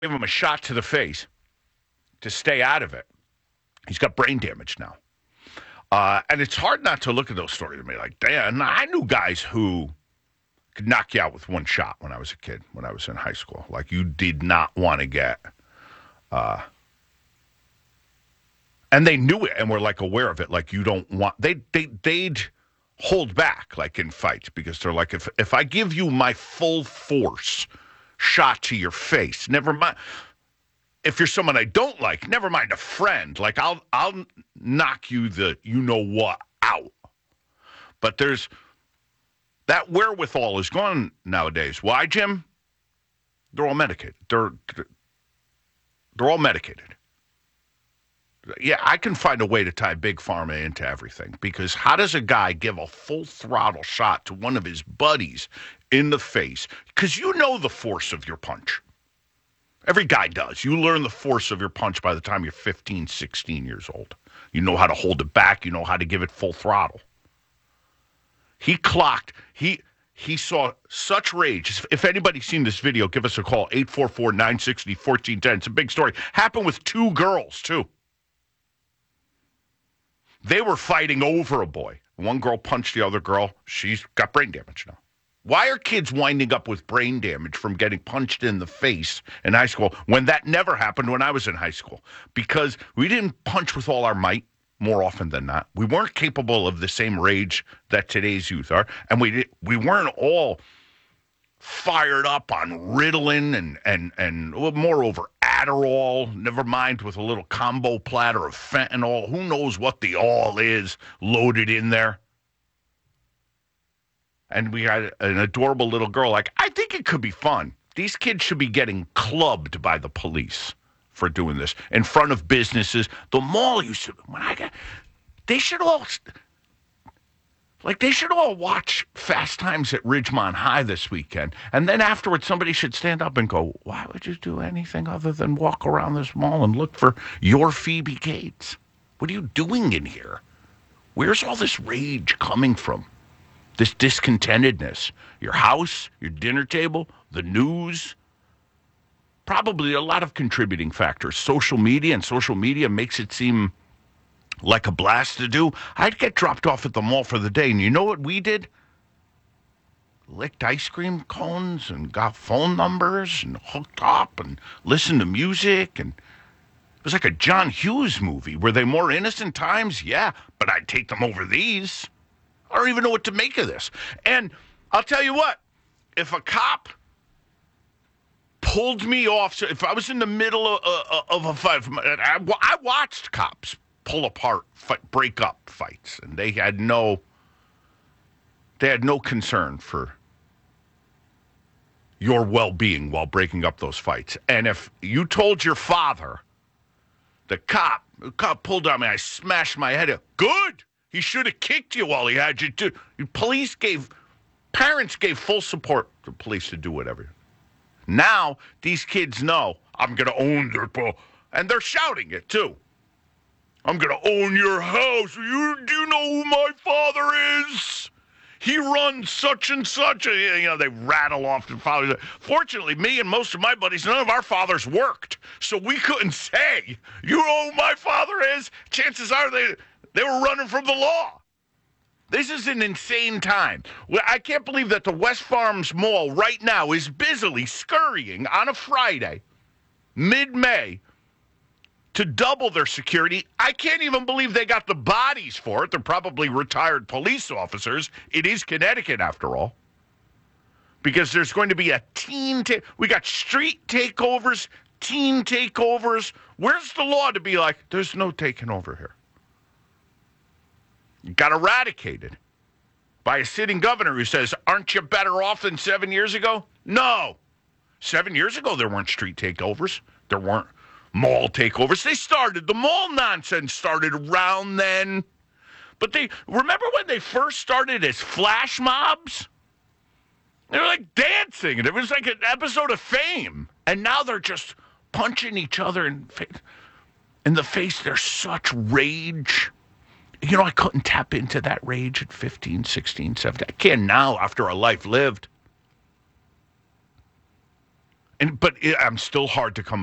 Give him a shot to the face to stay out of it. He's got brain damage now. And it's hard not to look at those stories and be like, damn, I knew guys who could knock you out with one shot when I was a kid, when I was in high school. Like, you did not want to get, and they knew it and were, like, aware of it. Like, you don't want, they'd hold back, like, in fights, because they're like, if I give you my full force shot to your face, never mind. If you're someone I don't like, never mind a friend. Like, I'll knock you the you-know-what out. But there's, that wherewithal is gone nowadays. Why, Jim? They're all medicated. They're all medicated. Yeah, I can find a way to tie Big Pharma into everything, because how does a guy give a full throttle shot to one of his buddies in the face? Because you know the force of your punch. Every guy does. You learn the force of your punch by the time you're 15, 16 years old. You know how to hold it back. You know how to give it full throttle. He clocked. He saw such rage. If anybody's seen this video, give us a call, 844-960-1410. It's a big story. Happened with two girls, too. They were fighting over a boy. One girl punched the other girl. She's got brain damage now. Why are kids winding up with brain damage from getting punched in the face in high school when that never happened when I was in high school? Because we didn't punch with all our might more often than not. We weren't capable of the same rage that today's youth are. And we weren't all fired up on Ritalin and moreover Adderall, never mind with a little combo platter of fentanyl. Who knows what the all is loaded in there? And we had an adorable little girl. Like, I think it could be fun. These kids should be getting clubbed by the police for doing this in front of businesses. The mall used to, they should all watch Fast Times at Ridgemont High this weekend. And then afterwards, somebody should stand up and go, why would you do anything other than walk around this mall and look for your Phoebe Cates? What are you doing in here? Where's all this rage coming from? This discontentedness, your house, your dinner table, the news, probably a lot of contributing factors. Social media makes it seem like a blast to do. I'd get dropped off at the mall for the day, and you know what we did? Licked ice cream cones and got phone numbers and hooked up and listened to music. And it was like a John Hughes movie. Were they more innocent times? Yeah, but I'd take them over these. I don't even know what to make of this. And I'll tell you what, if a cop pulled me off, so if I was in the middle of a fight, I watched cops pull apart, break up fights, and they had no concern for your well-being while breaking up those fights. And if you told your father, the cop pulled on me, I smashed my head up, good. He should have kicked you while he had you, too. Parents gave full support to police to do whatever. Now, these kids know, I'm going to own their ball. And they're shouting it, too. I'm going to own your house. Do you know who my father is? He runs such and such. You know, they rattle off the father. Fortunately, me and most of my buddies, none of our fathers worked. So we couldn't say, you know who my father is? Chances are they were running from the law. This is an insane time. I can't believe that the West Farms Mall right now is busily scurrying on a Friday, mid-May, to double their security. I can't even believe they got the bodies for it. They're probably retired police officers. It is Connecticut, after all. Because there's going to be a we got street takeovers, teen takeovers. Where's the law to be like, there's no taking over here? Got eradicated by a sitting governor who says, aren't you better off than 7 years ago? No. 7 years ago, there weren't street takeovers. There weren't mall takeovers. The mall nonsense started around then. But remember when they first started as flash mobs? They were like dancing, and it was like an episode of Fame. And now they're just punching each other in the face. There's such rage. You know, I couldn't tap into that rage at 15, 16, 17. I can now after a life lived. I'm still hard to come